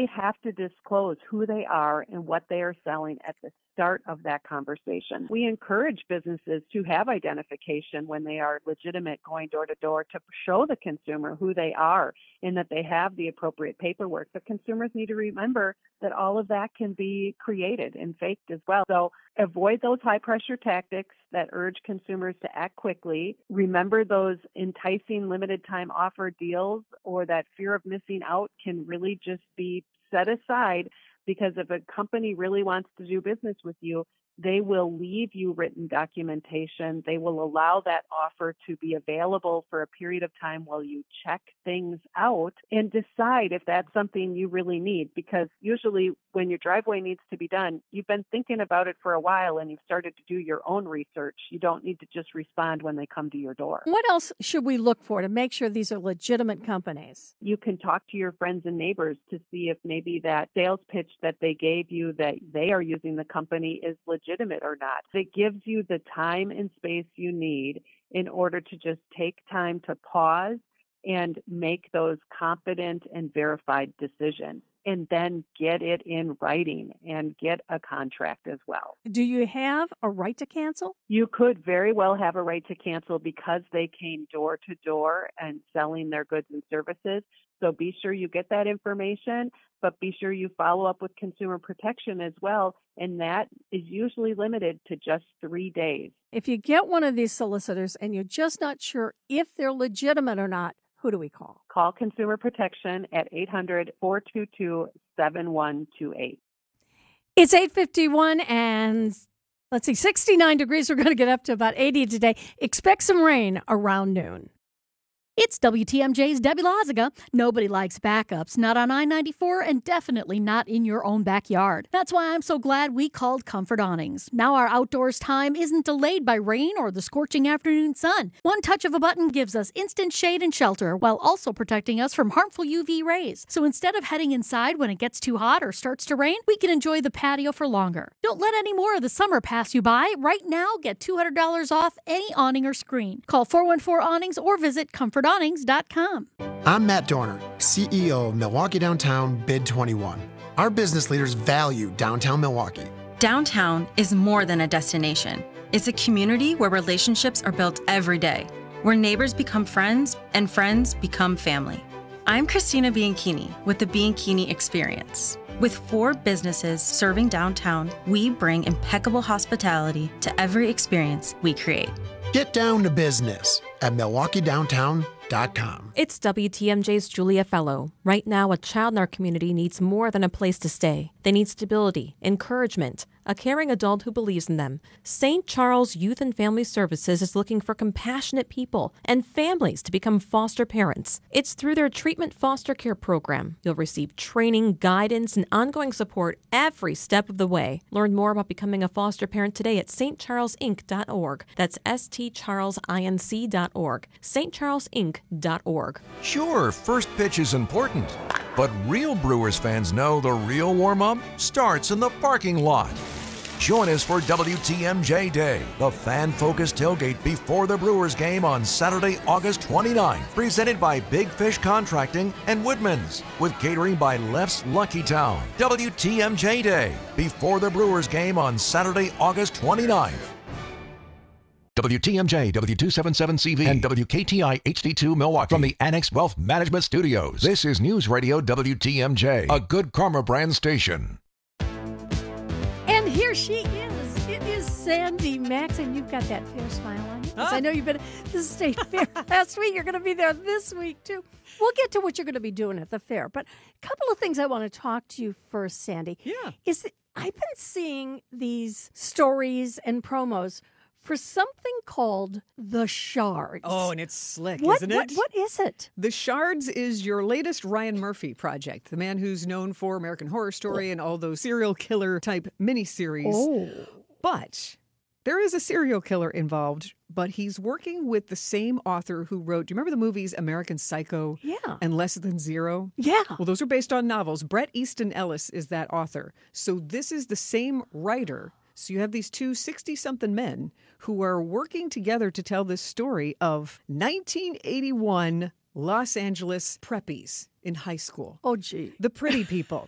they have to disclose who they are and what they are selling at the start of that conversation. We encourage businesses to have identification when they are legitimate, going door to door, to show the consumer who they are and that they have the appropriate paperwork. But consumers need to remember that all of that can be created and faked as well. So avoid those high pressure tactics that urge consumers to act quickly. Remember those enticing limited time offer deals, or that fear of missing out can really just be set aside, because if a company really wants to do business with you, they will leave you written documentation. They will allow that offer to be available for a period of time while you check things out and decide if that's something you really need. Because usually when your driveway needs to be done, you've been thinking about it for a while and you've started to do your own research. You don't need to just respond when they come to your door. What else should we look for to make sure these are legitimate companies? You can talk to your friends and neighbors to see if maybe that sales pitch that they gave you that they are using the company is legitimate or not. It gives you the time and space you need in order to just take time to pause and make those competent and verified decisions, and then get it in writing and get a contract as well. Do you have a right to cancel? You could very well have a right to cancel because they came door to door and selling their goods and services. So be sure you get that information, but be sure you follow up with consumer protection as well. And that is usually limited to just 3 days. If you get one of these solicitors and you're just not sure if they're legitimate or not, who do we call? Call Consumer Protection at 800-422-7128. It's 8:51 and 69 degrees. We're going to get up to about 80 today. Expect some rain around noon. It's WTMJ's Debbie Loziga. Nobody likes backups, not on I-94 and definitely not in your own backyard. That's why I'm so glad we called Comfort Awnings. Now our outdoors time isn't delayed by rain or the scorching afternoon sun. One touch of a button gives us instant shade and shelter while also protecting us from harmful UV rays. So instead of heading inside when it gets too hot or starts to rain, we can enjoy the patio for longer. Don't let any more of the summer pass you by. Right now, get $200 off any awning or screen. Call 414-Awnings or visit comfortawnings.com. I'm Matt Dorner, CEO of Milwaukee Downtown Bid 21. Our business leaders value downtown Milwaukee. Downtown is more than a destination. It's a community where relationships are built every day, where neighbors become friends and friends become family. I'm Christina Bianchini with the Bianchini Experience. With 4 businesses serving downtown, we bring impeccable hospitality to every experience we create. Get down to business at MilwaukeeDowntown.com. It's WTMJ's Julia Fellow. Right now, a child in our community needs more than a place to stay. They need stability, encouragement, a caring adult who believes in them. St. Charles Youth and Family Services is looking for compassionate people and families to become foster parents. It's through their treatment foster care program. You'll receive training, guidance, and ongoing support every step of the way. Learn more about becoming a foster parent today at stcharlesinc.org. That's stcharlesinc.org. stcharlesinc.org. Sure, first pitch is important, but real Brewers fans know the real warm-up starts in the parking lot. Join us for WTMJ Day, the fan-focused tailgate before the Brewers game on Saturday, August 29th, presented by Big Fish Contracting and Woodman's, with catering by Left's Lucky Town. WTMJ Day, before the Brewers game on Saturday, August 29th. WTMJ, W277CV, and WKTI HD2 Milwaukee from the Annex Wealth Management Studios. This is News Radio WTMJ, a Good Karma brand station. And here she is. It is Sandy Max, and you've got that fair smile on you. I know you've been at the state fair last week. You're going to be there this week, too. We'll get to what you're going to be doing at the fair. But a couple of things I want to talk to you first, Sandy. Yeah. Is that I've been seeing these stories and promos for something called The Shards. Oh, and it's slick, isn't it? What is it? The Shards is your latest Ryan Murphy project, the man who's known for American Horror Story and all those serial killer type miniseries. Oh. But there is a serial killer involved, but he's working with the same author who wrote, do you remember the movies American Psycho and Less Than Zero? Yeah. Well, those are based on novels. Bret Easton Ellis is that author. So this is the same writer. So you have these two 60-something men who are working together to tell this story of 1981 Los Angeles preppies in high school. Oh, gee. The pretty people.